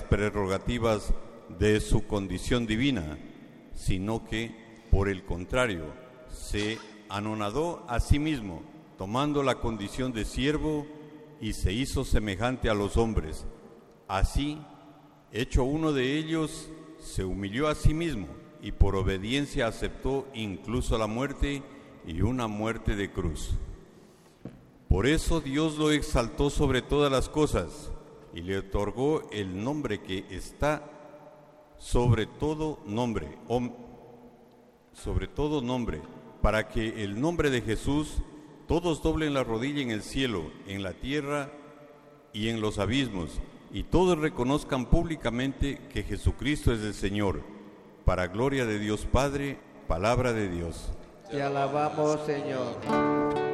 prerrogativas de su condición divina, sino que, por el contrario, se anonadó a sí mismo, tomando la condición de siervo, y se hizo semejante a los hombres. Así, hecho uno de ellos, se humilló a sí mismo, y por obediencia aceptó incluso la muerte, y una muerte de cruz. Por eso Dios lo exaltó sobre todas las cosas, y le otorgó el nombre que está sobre todo nombre, para que el nombre de Jesús todos doblen la rodilla en el cielo, en la tierra y en los abismos, y todos reconozcan públicamente que Jesucristo es el Señor, para gloria de Dios Padre. Palabra de Dios. Te alabamos, Señor.